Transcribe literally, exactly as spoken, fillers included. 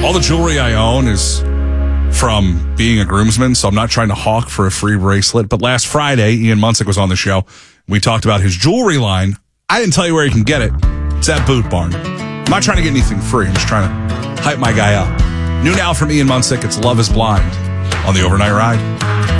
All the jewelry I own is from being a groomsman, so I'm not trying to hawk for a free bracelet. But last Friday, Ian Munsick was on the show. We talked about his jewelry line. I didn't tell you where you can get it. It's at Boot Barn. I'm not trying to get anything free. I'm just trying to hype my guy up. New now from Ian Munsick, it's Love is Blind on the Overnight Ride.